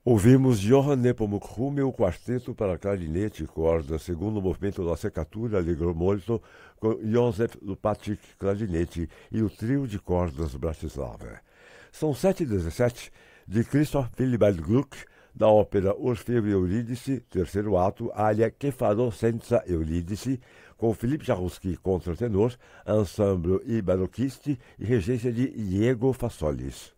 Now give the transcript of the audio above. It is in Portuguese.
Ouvimos Johann Nepomuk Hummel, quarteto para clarinete e cordas, segundo movimento da Seccatura Allegro Molto, com Józef Lupatic, clarinete, e o trio de cordas Bratislava. São 7h17, de Christoph Willibald Gluck, da ópera Orfeu e Eurídice, terceiro ato, aria Che farò senza Eurídice, com Philippe Jarouski, contratenor, ensemble e barocchisti e regência de Diego Fassolis.